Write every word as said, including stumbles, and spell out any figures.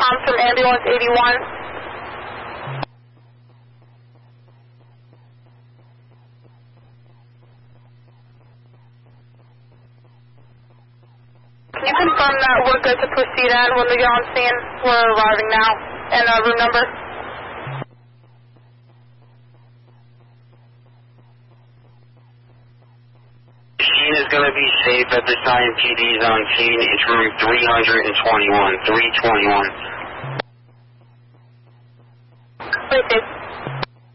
Tom from Ambulance eighty-one. Can you confirm that we're good to proceed on when we get on scene? We're arriving now. And uh, room number? Scene is going to be safe at this time. P D is on scene. It's room three twenty-one. three twenty-one. Wait, safe.